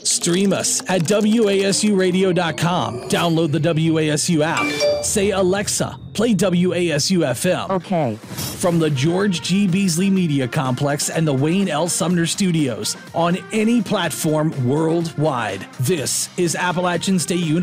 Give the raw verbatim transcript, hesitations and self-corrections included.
Stream us at W A S U radio dot com. Download the W A S U app. Say, Alexa, play W A S U F M. Okay. From the George G. Beasley Media Complex and the Wayne L. Sumner Studios on any platform worldwide. This is Appalachian State University.